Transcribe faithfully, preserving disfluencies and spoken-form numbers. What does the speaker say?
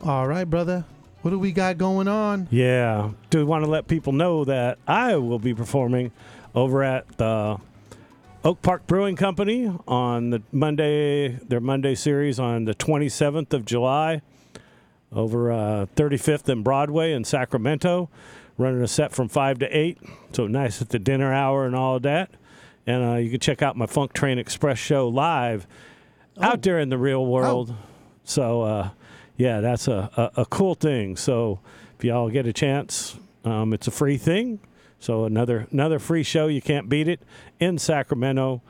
All right, brother. What do we got going on? Yeah. Do want to let people know that I will be performing over at the Oak Park Brewing Company on the Monday, their Monday series on the twenty-seventh of July over uh, thirty-fifth and Broadway in Sacramento, running a set from five to eight. So nice at the dinner hour and all of that. And uh, you can check out my Funk Train Express show live Oh. out there in the real world. Oh. So, uh, yeah, that's a, a, a cool thing. So if y'all get a chance, um, it's a free thing. So another another free show. You can't beat it in Sacramento